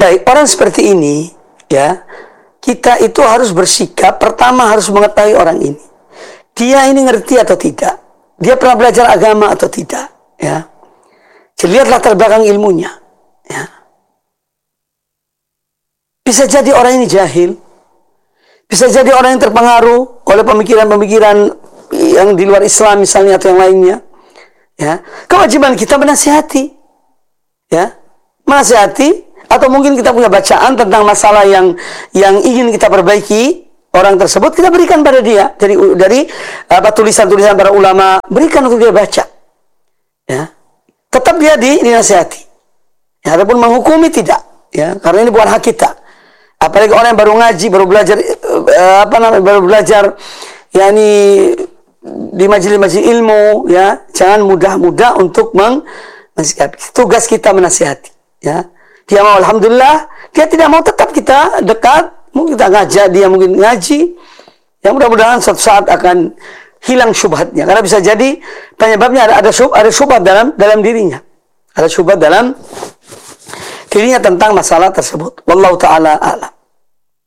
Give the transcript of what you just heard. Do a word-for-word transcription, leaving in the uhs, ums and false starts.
Baik, orang seperti ini, ya, kita itu harus bersikap, pertama harus mengetahui orang ini. Dia ini ngerti atau tidak? Dia pernah belajar agama atau tidak? Ya. Jadi lihat latar belakang ilmunya. Ya. Bisa jadi orang ini jahil. Bisa jadi orang yang terpengaruh oleh pemikiran-pemikiran yang di luar Islam misalnya atau yang lainnya. Ya. Kewajiban kita menasihati. Ya. Menasihati. Atau mungkin kita punya bacaan tentang masalah yang yang ingin kita perbaiki orang tersebut, kita berikan pada dia dari dari apa tulisan-tulisan para ulama, berikan untuk dia baca. Ya. Tetap dia di dinasihati. Ya, adapun menghukumi tidak, ya, karena ini bukan hak kita. Apalagi orang yang baru ngaji, baru belajar apa namanya, baru belajar yakni di majelis-majelis ilmu, ya, jangan mudah-mudah untuk menasihati. Tugas kita menasihati, ya. Dia mau alhamdulillah, dia tidak mau tetap kita dekat, mungkin kita ngajak dia mungkin ngaji. Ya mudah-mudahan suatu saat akan hilang syubhatnya, karena bisa jadi penyebabnya ada ada syub, ada syubhat dalam dalam dirinya. Ada syubhat dalam dirinya tentang masalah tersebut. Wallahu taala a'lam.